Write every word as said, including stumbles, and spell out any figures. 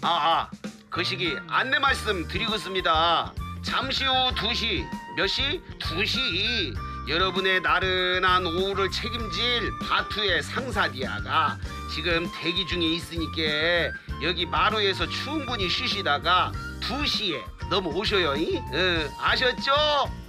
아, 아, 그 시기 안내 말씀 드리겠습니다. 잠시 후 두 시, 몇 시? 두 시. 여러분의 나른한 오후를 책임질 바투의 상사디아가 지금 대기 중에 있으니까 여기 마루에서 충분히 쉬시다가 두 시에 넘어오셔요. 응, 아셨죠?